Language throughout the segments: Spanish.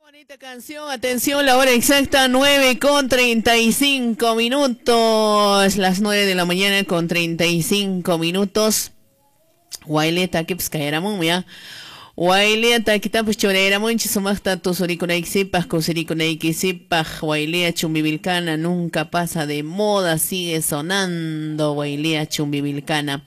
Bonita canción, atención, la hora exacta 9:35, las 9 de la mañana con 35 minutos. Waileta que pues caeramos ya. Waileta que pues choreramos chisumasta tu soriconaixipaj cosericonaixipaj Wailea chumbivilcana nunca pasa de moda, sigue sonando Wailea chumbivilcana.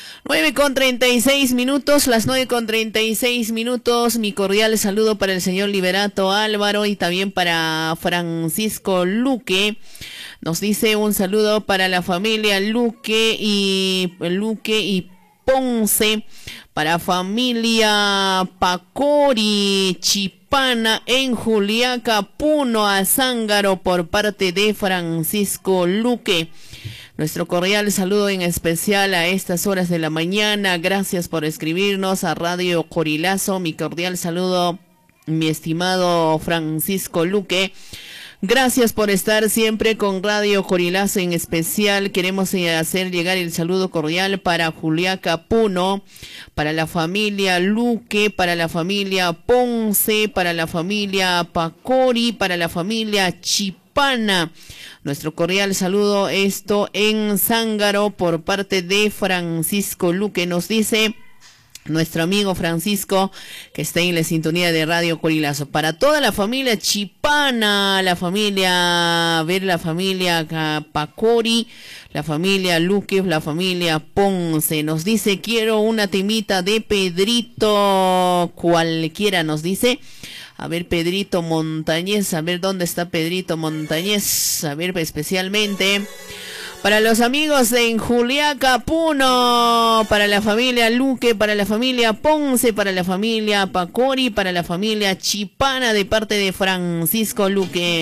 9:36, las 9:36, mi cordial saludo para el señor Liberato Álvaro y también para Francisco Luque. Nos dice un saludo para la familia Luque y Ponce, para familia Pacori Chipana en Juliaca, Puno, Azángaro, por parte de Francisco Luque. Nuestro cordial saludo en especial a estas horas de la mañana. Gracias por escribirnos a Radio Corilazo. Mi cordial saludo, mi estimado Francisco Luque. Gracias por estar siempre con Radio Corilazo en especial. Queremos hacer llegar el saludo cordial para Juliaca, Puno, para la familia Luque, para la familia Ponce, para la familia Pacori, para la familia Chipana. Nuestro cordial saludo, esto en Zángaro, por parte de Francisco Luque. Nos dice nuestro amigo Francisco, que está en la sintonía de Radio Corilazo. Para toda la familia Chipana, la familia Pacori, la familia Luque, la familia Ponce. Nos dice, quiero una temita de Pedrito, cualquiera, nos dice. A ver, Pedrito Montañez, a ver dónde está Pedrito Montañez, a ver, especialmente para los amigos en Juliaca, Puno, para la familia Luque, para la familia Ponce, para la familia Pacori, para la familia Chipana de parte de Francisco Luque.